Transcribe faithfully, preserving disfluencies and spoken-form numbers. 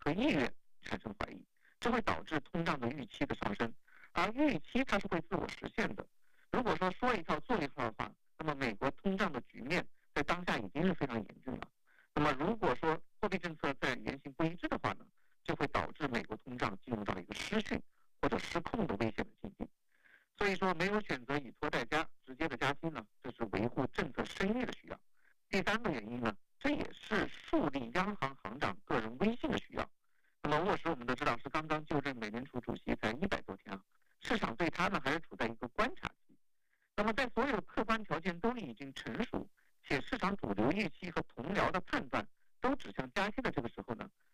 和意愿产生怀疑，这会导致通胀的预期的上升。而预期它是会自我实现的。如果说说一套做一套的话，那么美国通胀的局面在当下已经是非常严峻了。那么如果说货币政策在言行不一致的话呢，就会导致美国通胀进入到一个失序或者失控的危险的境地。所以说，没有选择以拖代加，直接的加息呢，这是维护政策声誉的需要。第三个原因呢，这也是树立央行行长个人威信的需要。那么沃什我们都知道是刚刚就任美联储主席才一百多天啊，市场对他呢还是处在一个观察期。那么在所有客观条件都已经成熟，且市场主流预期和同僚的判断都指向加息的这个时候呢，